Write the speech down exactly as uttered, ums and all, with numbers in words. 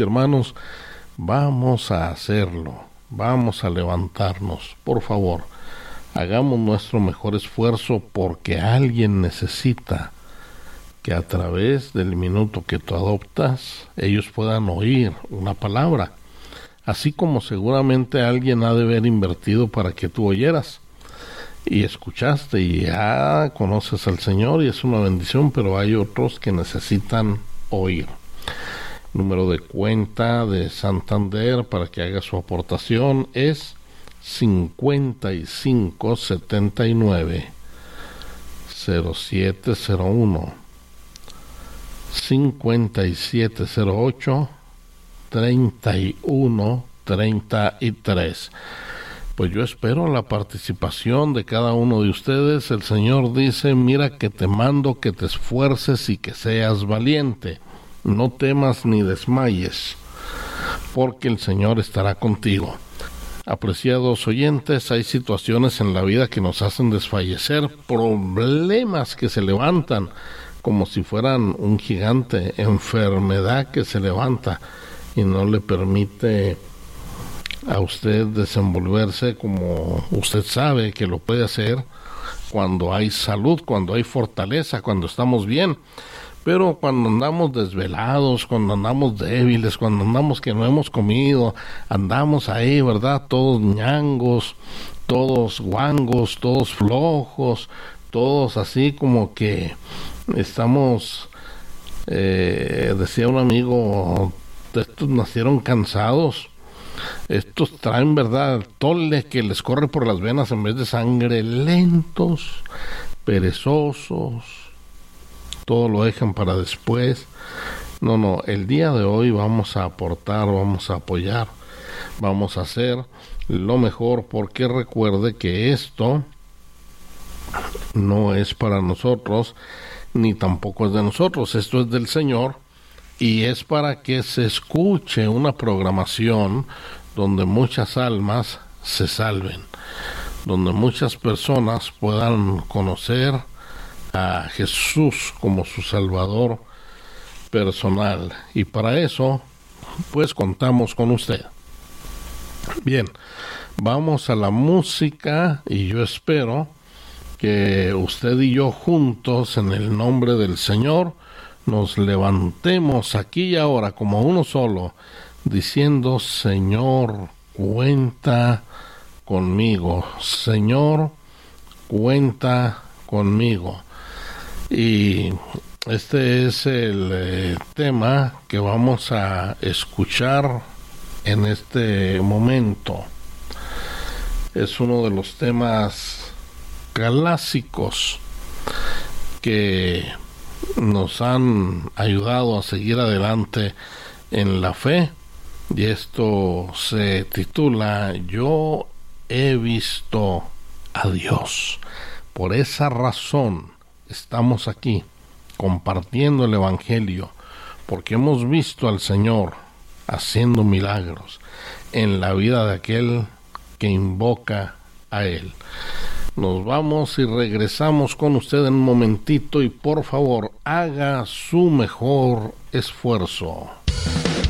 Hermanos, vamos a hacerlo, vamos a levantarnos, por favor, hagamos nuestro mejor esfuerzo porque alguien necesita que a través del minuto que tú adoptas, ellos puedan oír una palabra, así como seguramente alguien ha de haber invertido para que tú oyeras y escuchaste y ya conoces al Señor y es una bendición, pero hay otros que necesitan oír. Número de cuenta de Santander para que haga su aportación es cincuenta y cinco setenta y nueve cero siete cero uno, cincuenta y siete cero ocho treinta y uno treinta y tres. Pues yo espero la participación de cada uno de ustedes. El Señor dice: mira que te mando que te esfuerces y que seas valiente. No temas ni desmayes, porque el Señor estará contigo. Apreciados oyentes, hay situaciones en la vida que nos hacen desfallecer, problemas que se levantan como si fueran un gigante, enfermedad que se levanta y no le permite a usted desenvolverse como usted sabe que lo puede hacer cuando hay salud, cuando hay fortaleza, cuando estamos bien. Pero cuando andamos desvelados, cuando andamos débiles, cuando andamos que no hemos comido, andamos ahí, ¿verdad? Todos ñangos, todos guangos, todos flojos, todos así como que estamos, eh, decía un amigo, estos nacieron cansados. Estos traen, ¿verdad?, tole que les corre por las venas en vez de sangre, lentos, perezosos, todo lo dejan para después. No, no, el día de hoy vamos a aportar, vamos a apoyar, vamos a hacer lo mejor, porque recuerde que esto no es para nosotros, ni tampoco es de nosotros, esto es del Señor, y es para que se escuche una programación donde muchas almas se salven, donde muchas personas puedan conocer a Jesús como su Salvador personal, y para eso pues contamos con usted. Bien, vamos a la música y yo espero que usted y yo juntos en el nombre del Señor nos levantemos aquí y ahora como uno solo diciendo: Señor, cuenta conmigo, Señor, cuenta conmigo. Y este es el eh, tema que vamos a escuchar en este momento. Es uno de los temas clásicos que nos han ayudado a seguir adelante en la fe, y esto se titula Yo he visto a Dios. Por esa razón estamos aquí compartiendo el Evangelio, porque hemos visto al Señor haciendo milagros en la vida de aquel que invoca a Él. Nos vamos y regresamos con usted en un momentito, y por favor haga su mejor esfuerzo.